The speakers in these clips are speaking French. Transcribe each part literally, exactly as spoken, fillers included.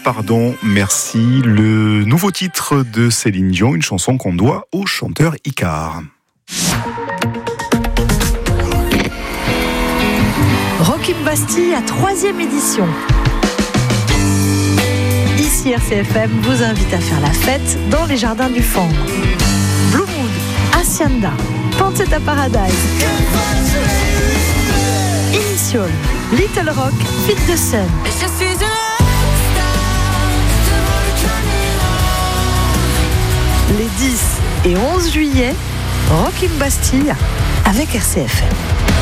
Pardon, merci. Le nouveau titre de Céline Dion, une chanson qu'on doit au chanteur Icare. Rock in Bastille à troisième édition. Ici R C F M vous invite à faire la fête dans les jardins du Fang. Blue Moon, Hacienda, Pancetta Paradise, Initial, Little Rock, Fit the Sun. Les dix et onze juillet, Rock in Bastille avec R C F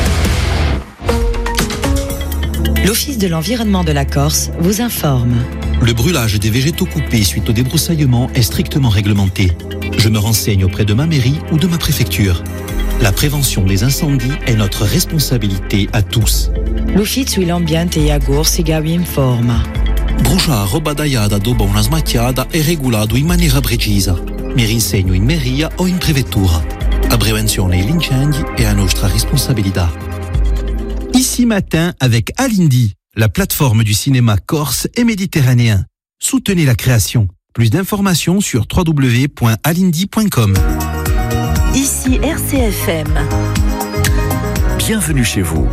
M. L'Office de l'environnement de la Corse vous informe. Le brûlage des végétaux coupés suite au débroussaillement est strictement réglementé. Je me renseigne auprès de ma mairie ou de ma préfecture. La prévention des incendies est notre responsabilité à tous. L'Ufficio l'ambiente e agorsiga vi informa. Bruciare badaiada dopo una smacchiata è regolato in maniera precisa. Mi rinsegno in meria o in prefettura. La prevenzione degli incendi è a nostra responsabilità. Ici matin avec Alindy, la plateforme du cinéma corse et méditerranéen. Soutenez la création. Plus d'informations sur w w w point alindy point com. Ici R C F M. Bienvenue chez vous.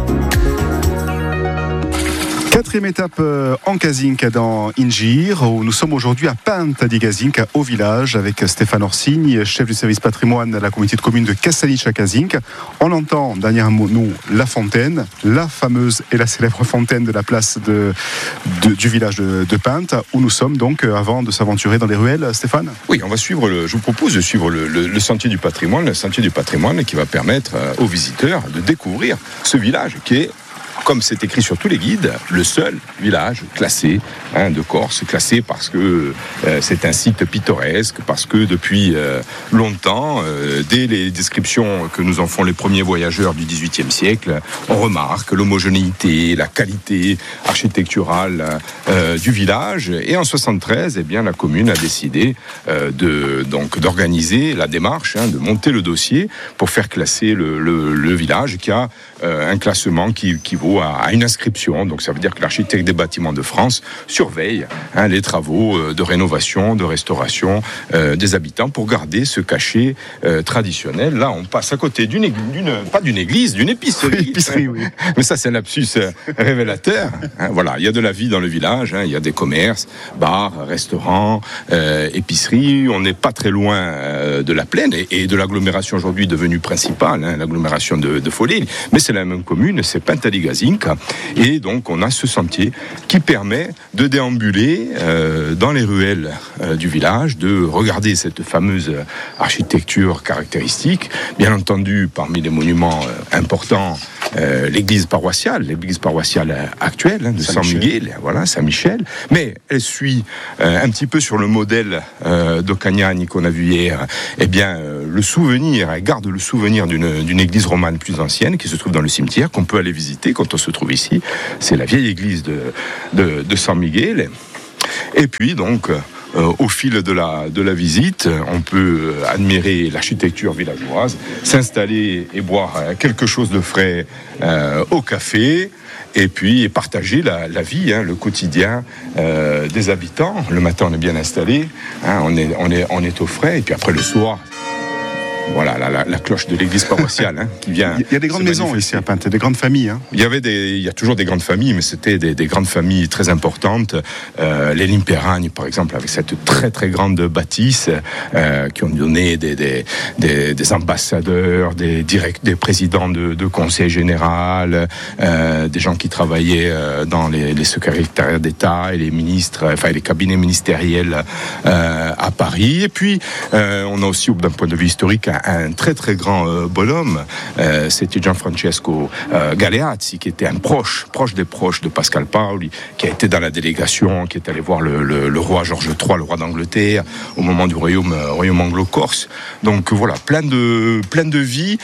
Quatrième étape en Casinque dans Ingir, où nous sommes aujourd'hui à Panta di Casinque, au village, avec Stéphane Orsigne, chef du service patrimoine à la communauté de communes de Cassaliccia Casinque. On entend derrière nous la fontaine, la fameuse et la célèbre fontaine de la place de, de, du village de, de Panta, où nous sommes donc avant de s'aventurer dans les ruelles. Stéphane ? Oui, on va suivre le, je vous propose de suivre le, le, le sentier du patrimoine, le sentier du patrimoine qui va permettre aux visiteurs de découvrir ce village qui est, comme c'est écrit sur tous les guides, le seul village classé hein, de Corse, classé parce que euh, c'est un site pittoresque, parce que depuis euh, longtemps, euh, dès les descriptions que nous en font les premiers voyageurs du dix-huitième siècle, on remarque l'homogénéité, la qualité architecturale euh, du village. Et en soixante-treize, eh bien, la commune a décidé euh, de, donc, d'organiser la démarche, hein, de monter le dossier pour faire classer le, le, le village qui a euh, un classement qui, qui vaut à une inscription, donc ça veut dire que l'architecte des bâtiments de France surveille hein, les travaux de rénovation, de restauration euh, des habitants pour garder ce cachet euh, traditionnel. Là, on passe à côté d'une église, d'une, pas d'une église, d'une épicerie. épicerie oui. Mais ça, c'est un lapsus révélateur. Hein, voilà, il y a de la vie dans le village, hein, il y a des commerces, bars, restaurants, euh, épiceries. On n'est pas très loin euh, de la plaine et, et de l'agglomération aujourd'hui devenue principale, hein, l'agglomération de, de Foligno. Mais c'est la même commune, c'est Panta di Casinque. Et donc on a ce sentier qui permet de déambuler euh, dans les ruelles euh, du village, de regarder cette fameuse architecture caractéristique. Bien entendu, parmi les monuments euh, importants, euh, l'église paroissiale, l'église paroissiale actuelle hein, de Saint-Miguel, voilà, Saint-Michel. Mais elle suit euh, un petit peu sur le modèle euh, d'Ocagnani qu'on a vu hier. Eh bien, euh, le souvenir, elle garde le souvenir d'une, d'une église romane plus ancienne qui se trouve dans le cimetière, qu'on peut aller visiter quand on se trouve ici. C'est la vieille église de, de, de San Miguel. Et puis donc euh, au fil de la, de la visite, on peut admirer l'architecture villageoise, s'installer et boire quelque chose de frais euh, au café, et puis partager la, la vie, hein, le quotidien euh, des habitants. Le matin, on est bien installé, hein, on est, on est, on est au frais, et puis après le soir, voilà, la, la, la cloche de l'église paroissiale hein, qui vient. Il y a des grandes maisons ici à Panta, des grandes familles. Hein. Il y avait des, il y a toujours des grandes familles, mais c'était des, des grandes familles très importantes. Euh, les Limperagne, par exemple, avec cette très très grande bâtisse, euh, qui ont donné des, des, des, des ambassadeurs, des directs, des présidents de, de conseil général, euh, des gens qui travaillaient euh, dans les, les secrétariats d'État et les ministres, enfin les cabinets ministériels euh, à Paris. Et puis, euh, on a aussi, d'un point de vue historique, un très très grand euh, bonhomme, euh, c'était Gianfrancesco euh, Galeazzi, qui était un proche, proche des proches de Pascal Paoli, qui a été dans la délégation, qui est allé voir le, le, le roi Georges trois, le roi d'Angleterre, au moment du royaume, euh, royaume anglo-corse. Donc voilà, plein de, plein de vie.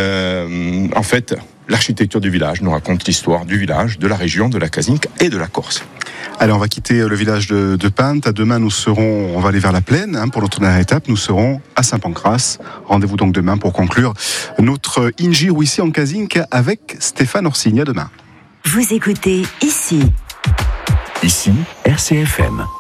Euh, en fait, l'architecture du village nous raconte l'histoire du village, de la région, de la Casinque et de la Corse. Allez, on va quitter le village de, de Panta. Demain, nous serons, on va aller vers la plaine hein, pour notre dernière étape. Nous serons à Saint-Pancras. Rendez-vous donc demain pour conclure notre Ingir ici en Casinque avec Stéphane Orsigne. À demain. Vous écoutez ici. Ici, R C F M.